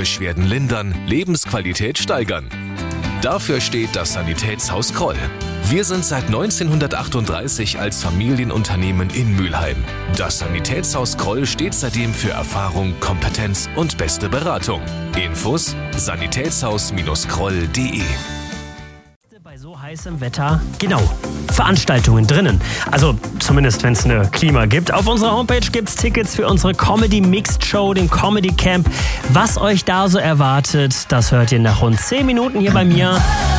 Beschwerden lindern, Lebensqualität steigern. Dafür steht das Sanitätshaus Kroll. Wir sind seit 1938 als Familienunternehmen in Mülheim. Das Sanitätshaus Kroll steht seitdem für Erfahrung, Kompetenz und beste Beratung. Infos: sanitätshaus-kroll.de. Bei so heißem Wetter, genau, Veranstaltungen drinnen. Also zumindest, wenn es eine Klima gibt. Auf unserer Homepage gibt es Tickets für unsere Comedy Mixed Show, den Comedy Camp. Was euch da so erwartet, das hört ihr nach rund 10 Minuten hier bei mir.